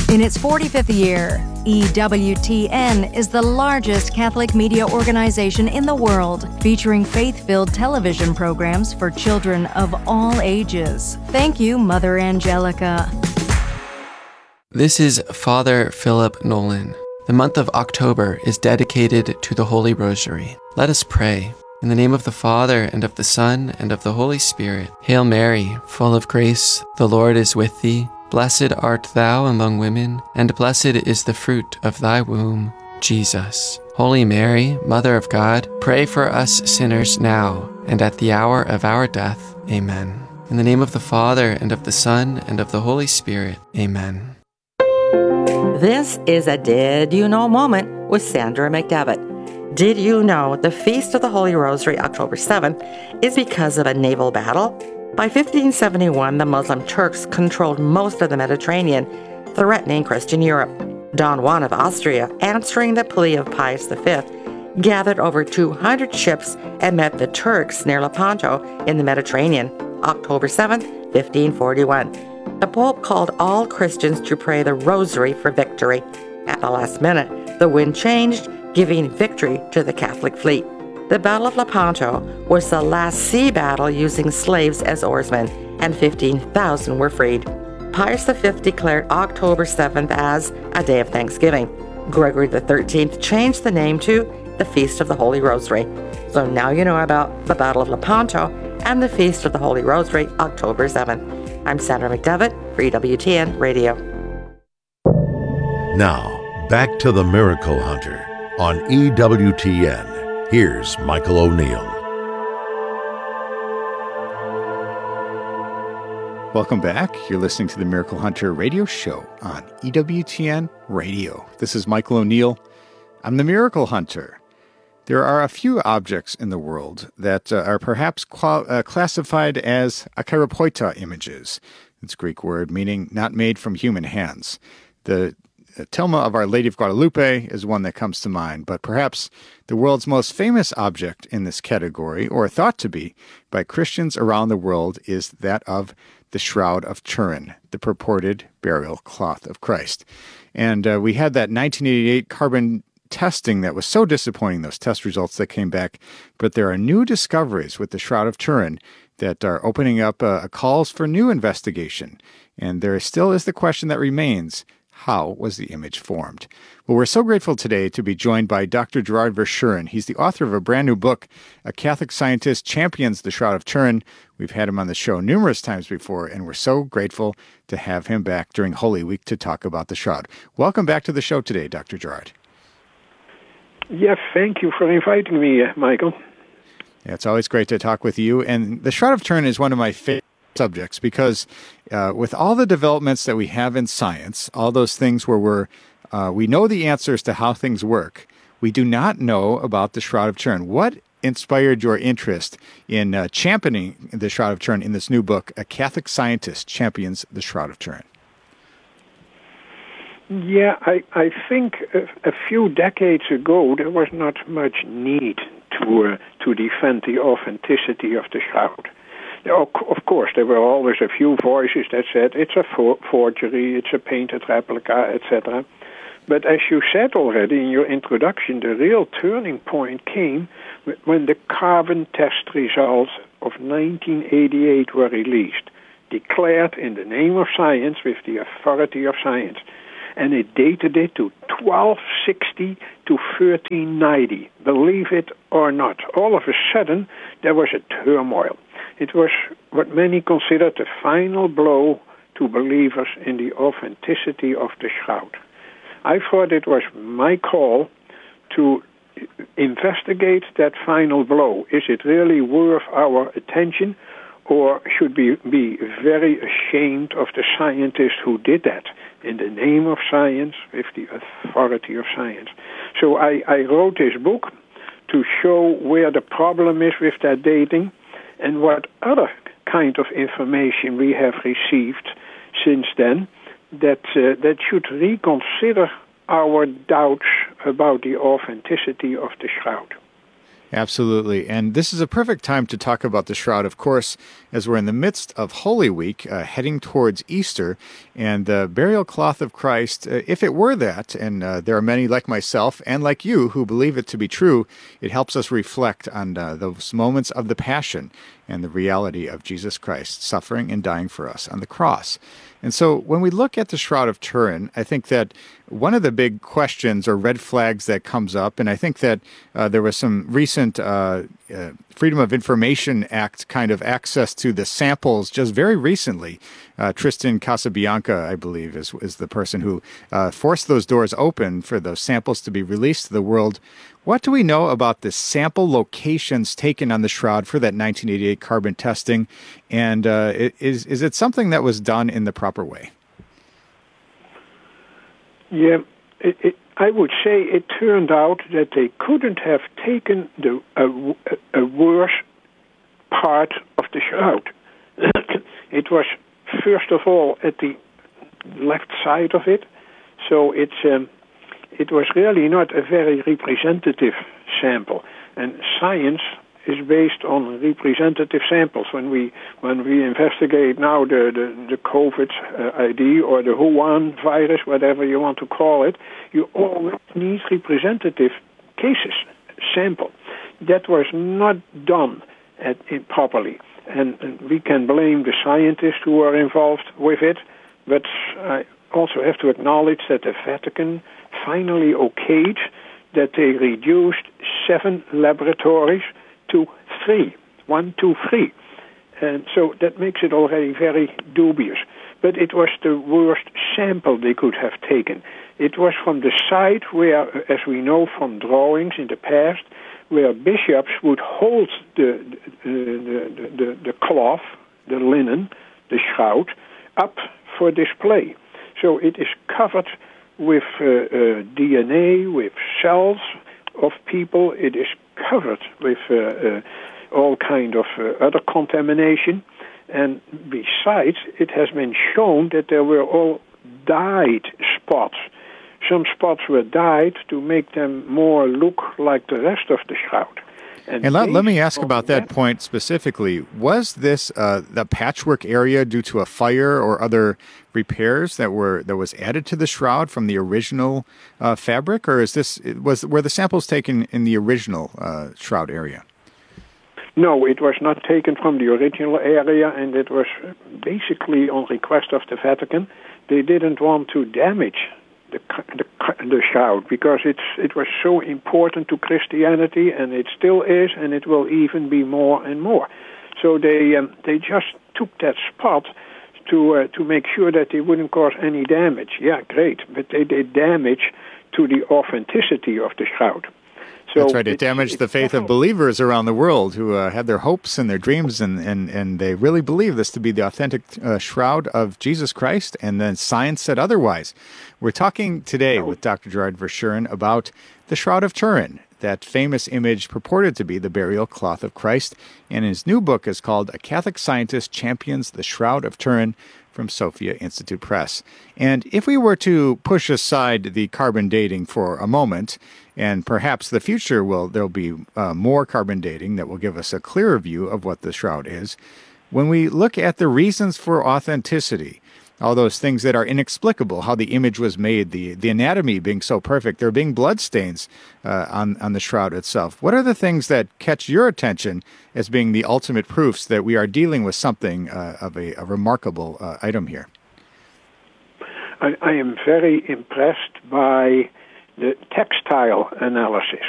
In its 45th year, EWTN is the largest Catholic media organization in the world, featuring faith-filled television programs for children of all ages. Thank you, Mother Angelica. This is Father Philip Nolan. The month of October is dedicated to the Holy Rosary. Let us pray. In the name of the Father, and of the Son, and of the Holy Spirit. Hail Mary, full of grace, the Lord is with thee. Blessed art thou among women, and blessed is the fruit of thy womb, Jesus. Holy Mary, Mother of God, pray for us sinners now, and at the hour of our death. Amen. In the name of the Father, and of the Son, and of the Holy Spirit. Amen. This is a Did You Know moment with Sandra McDevitt. Did you know the Feast of the Holy Rosary, October 7th, is because of a naval battle? By 1571, the Muslim Turks controlled most of the Mediterranean, threatening Christian Europe. Don Juan of Austria, answering the plea of Pius V, gathered over 200 ships and met the Turks near Lepanto in the Mediterranean, October 7th, 1541. The Pope called all Christians to pray the Rosary for victory. At the last minute, the wind changed, giving victory to the Catholic fleet. The Battle of Lepanto was the last sea battle using slaves as oarsmen, and 15,000 were freed. Pius V declared October 7th as a day of thanksgiving. Gregory XIII changed the name to the Feast of the Holy Rosary. So now you know about the Battle of Lepanto and the Feast of the Holy Rosary, October 7th. I'm Sandra McDevitt for EWTN Radio. Now, back to the Miracle Hunter on EWTN. Here's Michael O'Neill. Welcome back. You're listening to the Miracle Hunter radio show on EWTN Radio. This is Michael O'Neill. I'm the Miracle Hunter. There are a few objects in the world that are perhaps classified as akairopoita images. It's a Greek word meaning not made from human hands. The Tilma of Our Lady of Guadalupe is one that comes to mind, but perhaps the world's most famous object in this category, or thought to be by Christians around the world, is that of the Shroud of Turin, the purported burial cloth of Christ. And we had that 1988 carbon testing that was so disappointing, those test results that came back, but there are new discoveries with the Shroud of Turin that are opening up calls for new investigation. And there still is the question that remains: how was the image formed? Well, we're so grateful today to be joined by Dr. Gerard Verschuren. He's the author of a brand new book, A Catholic Scientist Champions the Shroud of Turin. We've had him on the show numerous times before, and we're so grateful to have him back during Holy Week to talk about the Shroud. Welcome back to the show today, Dr. Gerard. Yes, thank you for inviting me, Michael. Yeah, it's always great to talk with you. And the Shroud of Turin is one of my favorite subjects because with all the developments that we have in science, all those things where we know the answers to how things work, we do not know about the Shroud of Turin. What inspired your interest in championing the Shroud of Turin in this new book, A Catholic Scientist Champions the Shroud of Turin? Yeah, I think a few decades ago there was not much need to defend the authenticity of the shroud. Of course, there were always a few voices that said it's a forgery, it's a painted replica, etc. But as you said already in your introduction, the real turning point came when the carbon test results of 1988 were released, declared in the name of science with the authority of science. And it dated it to 1260 to 1390, believe it or not. All of a sudden, there was a turmoil. It was what many considered the final blow to believers in the authenticity of the shroud. I thought it was my call to investigate that final blow. Is it really worth our attention, or should we be very ashamed of the scientists who did that in the name of science, with the authority of science? So I wrote this book to show where the problem is with that dating and what other kind of information we have received since then that should reconsider our doubts about the authenticity of the shroud. Absolutely. And this is a perfect time to talk about the shroud, of course, as we're in the midst of Holy Week, heading towards Easter. And the burial cloth of Christ, if it were that, and there are many like myself and like you who believe it to be true, it helps us reflect on those moments of the Passion and the reality of Jesus Christ suffering and dying for us on the cross. And so when we look at the Shroud of Turin, I think that one of the big questions or red flags that comes up, and I think that there was some recent Freedom of Information Act kind of access to the samples just very recently. Tristan Casabianca, I believe, is the person who forced those doors open for those samples to be released to the world. What do we know about the sample locations taken on the shroud for that 1988 carbon testing? And is it something that was done in the proper way? Yeah, I would say it turned out that they couldn't have taken a worse part of the shroud. It was, first of all, at the left side of it, so it was really not a very representative sample. And science is based on representative samples. When we investigate now the COVID ID or the Wuhan virus, whatever you want to call it, you always need representative cases, sample. That was not done properly. And we can blame the scientists who are involved with it, but I also have to acknowledge that the Vatican finally okayed that they reduced 7 laboratories to 3, 1, 2, 3. And so that makes it already very dubious. But it was the worst sample they could have taken. It was from the side where, as we know from drawings in the past, where bishops would hold the cloth, the linen, the shroud, up for display. So it is covered with DNA, with cells of people. It is covered with all kind of other contamination. And besides, it has been shown that there were all dyed spots. Some spots were dyed to make them more look like the rest of the shroud. And let me ask about that point specifically. Was this the patchwork area due to a fire or other repairs that was added to the shroud from the original fabric, or were the samples taken in the original shroud area? No, it was not taken from the original area, and it was basically on request of the Vatican. They didn't want to damage the shroud because it was so important to Christianity, and it still is, and it will even be more and more. So they just took that spot to make sure that they wouldn't cause any damage. Yeah, great, but they did damage to the authenticity of the shroud. So that's right. It damaged the faith of believers around the world who had their hopes and their dreams, and they really believe this to be the authentic shroud of Jesus Christ, and then science said otherwise. We're talking today with Dr. Gerard Verschuren about the Shroud of Turin, that famous image purported to be the burial cloth of Christ, and his new book is called A Catholic Scientist Champions the Shroud of Turin, from Sophia Institute Press. And if we were to push aside the carbon dating for a moment, and perhaps the future there'll be more carbon dating that will give us a clearer view of what the shroud is. When we look at the reasons for authenticity, all those things that are inexplicable, how the image was made, the anatomy being so perfect, there being bloodstains on the shroud itself. What are the things that catch your attention as being the ultimate proofs that we are dealing with something of a remarkable item here? I am very impressed by the textile analysis.